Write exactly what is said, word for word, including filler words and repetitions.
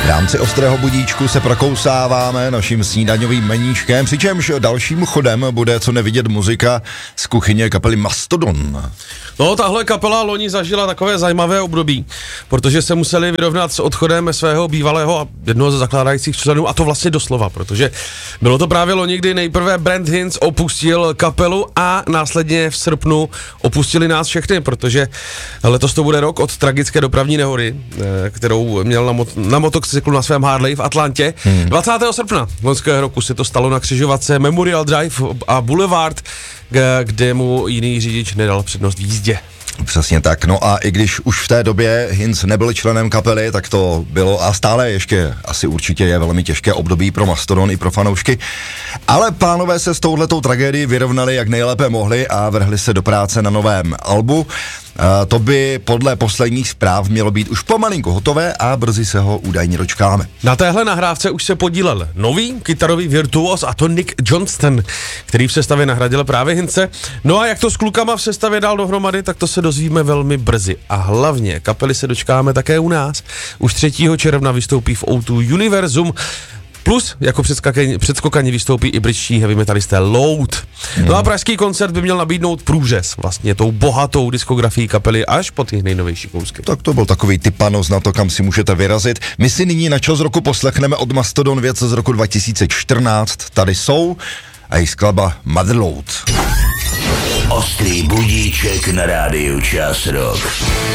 V rámci ostrého budíčku se prokousáváme naším snídaňovým meníčkem, přičemž dalším chodem bude co nevidět muzika z kuchyně kapely Mastodon. No, tahle kapela loni zažila takové zajímavé období, protože se museli vyrovnat s odchodem svého bývalého a jednoho ze zakládajících členů, a to vlastně doslova, protože bylo to právě loni, kdy nejprve Brent Hinds opustil kapelu a následně v srpnu opustili nás všechny, protože letos to bude rok od tragické dopravní nehody, kterou měl na, mot- na motocyklu na svém Harley v Atlantě. Hmm. dvacátého srpna loňského roku se to stalo na křižovatce Memorial Drive a Boulevard, kde mu jiný řidič nedal přednost v jízdě. Přesně tak, no a i když už v té době Hinds nebyl členem kapely, tak to bylo a stále ještě asi určitě je velmi těžké období pro Mastodon i pro fanoušky. Ale pánové se s touhletou tragédií vyrovnali jak nejlépe mohli a vrhli se do práce na novém albu. A to by podle posledních zpráv mělo být už pomalinku hotové a brzy se ho údajně dočkáme. Na téhle nahrávce už se podílel nový kytarový virtuos, a to Nick Johnston, který v sestavě nahradil právě Hindse. No a jak to s klukama v sestavě dál dohromady, tak to se dozvíme velmi brzy. A hlavně kapely se dočkáme také u nás. Už třetího června vystoupí v O dva Univerzum. Plus jako předskokani vystoupí i britští heavy metalisté Load. Mm. No a pražský koncert by měl nabídnout průřez vlastně tou bohatou diskografií kapely až po ty nejnovější kousky. Tak to byl takový typanos na to, kam si můžete vyrazit. My si nyní na čas roku poslechneme od Mastodon věc z roku dva tisíce čtrnáct. Tady jsou a jejich skladba Motherload. Ostrý budíček na rádiu Čas Rock.